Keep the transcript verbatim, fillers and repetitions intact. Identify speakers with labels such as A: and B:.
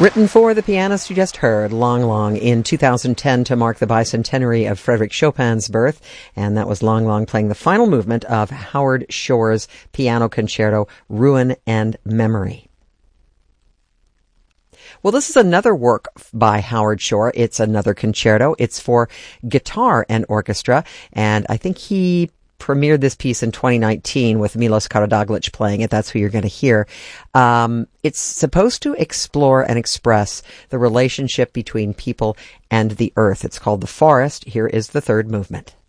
A: Written for the pianist you just heard, Lang Lang, in two thousand ten to mark the bicentenary of Frédéric Chopin's birth. And that was Lang Lang playing the final movement of Howard Shore's piano concerto, Ruin and Memory. Well, this is another work by Howard Shore. It's another concerto. It's for guitar and orchestra. And I think he premiered this piece in twenty nineteen with Milos Karadaglic playing it. That's who you're going to hear. Um, it's supposed to explore and express the relationship between people and the earth. It's called The Forest. Here is the third movement.